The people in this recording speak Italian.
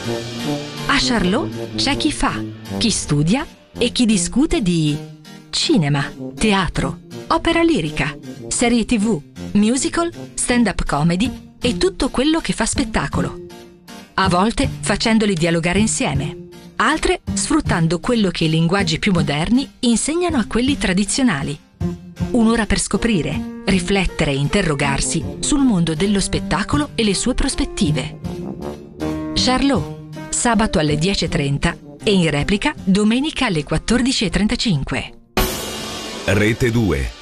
A Charlot c'è chi fa, chi studia e chi discute di cinema, teatro, opera lirica, serie TV, musical, stand-up comedy e tutto quello che fa spettacolo. A volte facendoli dialogare insieme, altre sfruttando quello che i linguaggi più moderni insegnano a quelli tradizionali. Un'ora per scoprire, riflettere e interrogarsi sul mondo dello spettacolo e le sue prospettive. Charlot, sabato alle 10:30 e in replica domenica alle 14:35. Rete 2.